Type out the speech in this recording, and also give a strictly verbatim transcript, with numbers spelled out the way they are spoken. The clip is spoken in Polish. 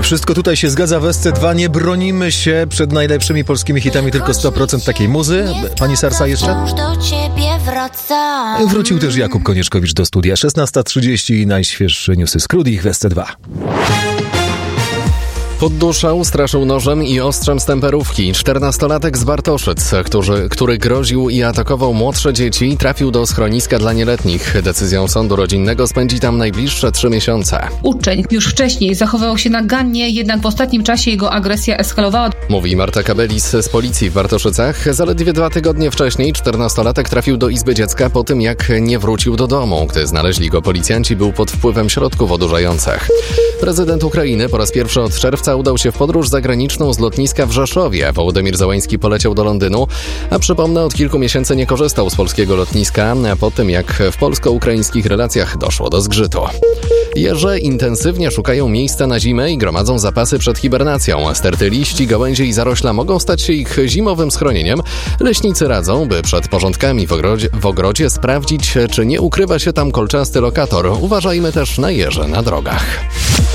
Wszystko tutaj się zgadza w S C dwa. Nie bronimy się przed najlepszymi polskimi hitami, tylko sto procent takiej muzy. Pani Sarsa jeszcze? Wrócił też Jakub Konieczkowicz do studia. szesnasta trzydzieści i najświeższe newsy z Krudich w S C dwa. Podduszał, straszył nożem i ostrzem z temperówki. czternastolatek z Bartoszyc, który, który groził i atakował młodsze dzieci, trafił do schroniska dla nieletnich. Decyzją sądu rodzinnego spędzi tam najbliższe trzy miesiące. Uczeń już wcześniej zachowywał się nagannie, jednak w ostatnim czasie jego agresja eskalowała. Mówi Marta Kabelis z policji w Bartoszycach. Zaledwie dwa tygodnie wcześniej czternastolatek trafił do izby dziecka po tym, jak nie wrócił do domu. Gdy znaleźli go policjanci, był pod wpływem środków odurzających. Prezydent Ukrainy po raz pierwszy od czerwca udał się w podróż zagraniczną z lotniska w Rzeszowie. Wołodymyr Zełański poleciał do Londynu, a przypomnę, od kilku miesięcy nie korzystał z polskiego lotniska, po tym jak w polsko-ukraińskich relacjach doszło do zgrzytu. Jeże intensywnie szukają miejsca na zimę i gromadzą zapasy przed hibernacją. Sterty liści, gałęzie i zarośla mogą stać się ich zimowym schronieniem. Leśnicy radzą, by przed porządkami w ogrodzie, w ogrodzie sprawdzić, czy nie ukrywa się tam kolczasty lokator. Uważajmy też na jeże na drogach.